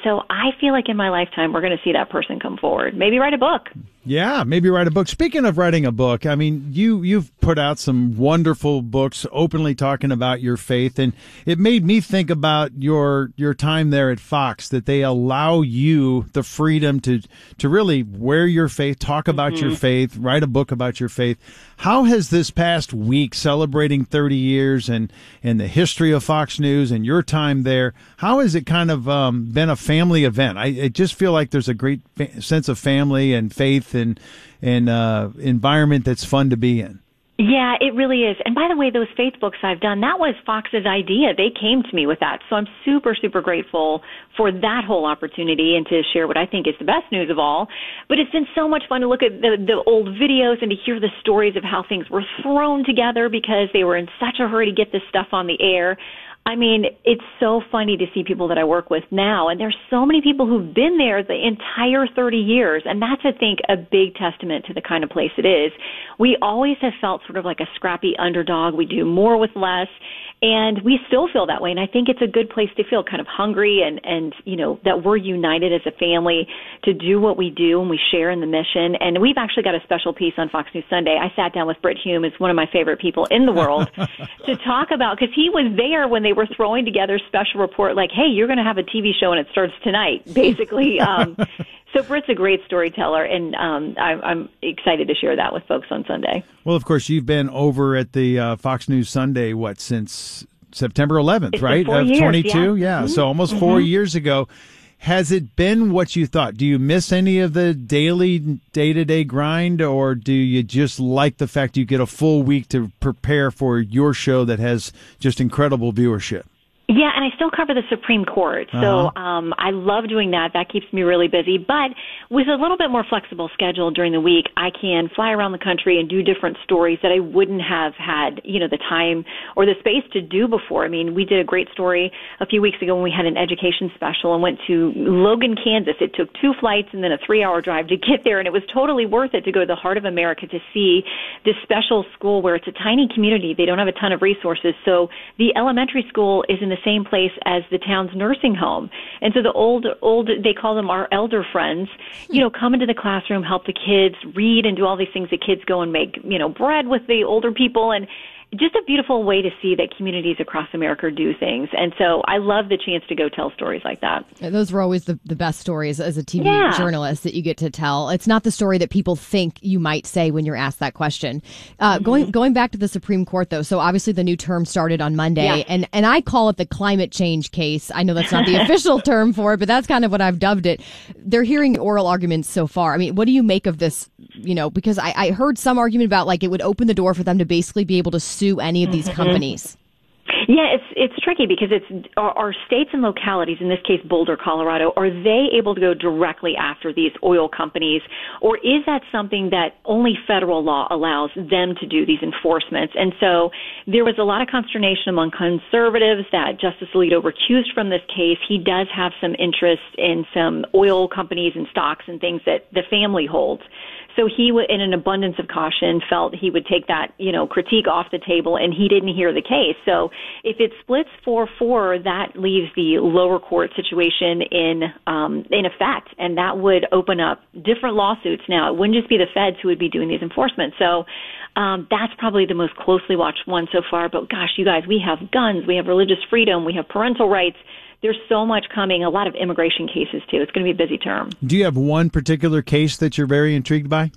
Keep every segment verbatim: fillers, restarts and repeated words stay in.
so I feel like in my lifetime, we're going to see that person come forward. Maybe write a book. Yeah, maybe write a book. Speaking of writing a book, I mean, you, you've put out some wonderful books openly talking about your faith, and it made me think about your your time there at Fox, that they allow you the freedom to, to really wear your faith, talk about mm-hmm. your faith, write a book about your faith. How has this past week, celebrating thirty years and, and the history of Fox News and your time there, how has it kind of um, been a family event? I, I just feel like there's a great fa- sense of family and faith and and uh, environment that's fun to be in. Yeah, it really is. And by the way, those faith books I've done, that was Fox's idea. They came to me with that. So I'm super, super grateful for that whole opportunity and to share what I think is the best news of all. But it's been so much fun to look at the, the old videos and to hear the stories of how things were thrown together because they were in such a hurry to get this stuff on the air. I mean, it's so funny to see people that I work with now, and there's so many people who've been there the entire thirty years, and that's, I think, a big testament to the kind of place it is. We always have felt sort of like a scrappy underdog. We do more with less, and we still feel that way, and I think it's a good place to feel kind of hungry and, and you know, that we're united as a family to do what we do, and we share in the mission. And we've actually got a special piece on Fox News Sunday. I sat down with Brit Hume, who's one of my favorite people in the world, to talk about, because he was there when they were throwing together special report like, hey, you're going to have a T V show and it starts tonight, basically. Um, so Britt's a great storyteller, and um, I, I'm excited to share that with folks on Sunday. Well, of course, you've been over at the uh, Fox News Sunday, what, since September eleventh, it's right? Four of years, twenty-two? Yeah, yeah. Mm-hmm. So almost mm-hmm. four years ago. Has it been what you thought? Do you miss any of the daily, day-to-day grind, or do you just like the fact you get a full week to prepare for your show that has just incredible viewership? Yeah, and I still cover the Supreme Court, so uh-huh. um, I love doing that. That keeps me really busy. But with a little bit more flexible schedule during the week, I can fly around the country and do different stories that I wouldn't have had, you know, the time or the space to do before. I mean, we did a great story a few weeks ago when we had an education special and went to Logan, Kansas. It took two flights and then a three-hour drive to get there, and it was totally worth it to go to the heart of America to see this special school where it's a tiny community. They don't have a ton of resources, so the elementary school is in the same place as the town's nursing home. And so the old, old, they call them our elder friends, you know, come into the classroom, help the kids read and do all these things that kids go and make, you know, bread with the older people. And just a beautiful way to see that communities across America do things. And so I love the chance to go tell stories like that. Those were always the, the best stories as a T V yeah. journalist that you get to tell. It's not the story that people think you might say when you're asked that question. Uh, mm-hmm. Going going back to the Supreme Court, though, so obviously the new term started on Monday, yeah. and, and I call it the climate change case. I know that's not the official term for it, but that's kind of what I've dubbed it. They're hearing oral arguments so far. I mean, what do you make of this? You know, because I, I heard some argument about like it would open the door for them to basically be able to sue any of these companies. Yeah, it's it's tricky because it's are, are states and localities, in this case Boulder, Colorado, are they able to go directly after these oil companies, or is that something that only federal law allows them to do, these enforcements? And so there was a lot of consternation among conservatives that Justice Alito recused from this case. He does have some interest in some oil companies and stocks and things that the family holds. So he, in an abundance of caution, felt he would take that, you know, critique off the table, and he didn't hear the case. So if it splits four four, that leaves the lower court situation in um, in effect, and that would open up different lawsuits. Now, it wouldn't just be the feds who would be doing these enforcements. So um, that's probably the most closely watched one so far. But gosh, you guys, we have guns, we have religious freedom, we have parental rights. There's so much coming, a lot of immigration cases, too. It's going to be a busy term. Do you have one particular case that you're very intrigued by?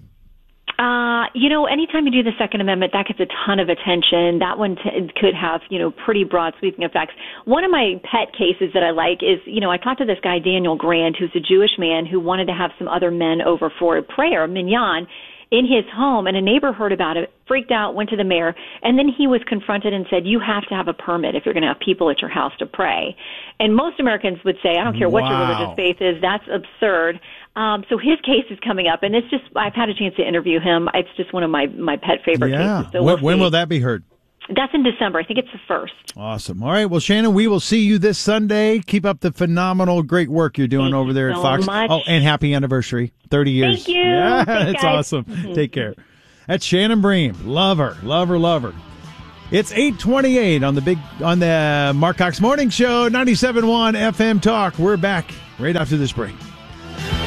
Uh, you know, anytime you do the Second Amendment, that gets a ton of attention. That one t- could have, you know, pretty broad sweeping effects. One of my pet cases that I like is, you know, I talked to this guy, Daniel Grand, who's a Jewish man who wanted to have some other men over for a prayer, minyan, in his home, and a neighbor heard about it, freaked out, went to the mayor, and then he was confronted and said, you have to have a permit if you're going to have people at your house to pray. And most Americans would say, I don't care what wow. your religious faith is, that's absurd. Um, so his case is coming up, and it's just, I've had a chance to interview him. It's just one of my, my pet favorite yeah. cases. So when, we'll when will that be heard? That's in December. I think it's the first. Awesome. All right. Well, Shannon, we will see you this Sunday. Keep up the phenomenal, great work you're doing Thank over there you at so Fox. much. Oh, and happy anniversary. thirty years. Thank you. Yeah, Thanks, that's guys. awesome. Mm-hmm. Take care. That's Shannon Bream. Love her. Love her. Love her. It's eight twenty-eight on the big on the Mark Cox Morning Show, ninety-seven point one F M Talk. We're back right after this break.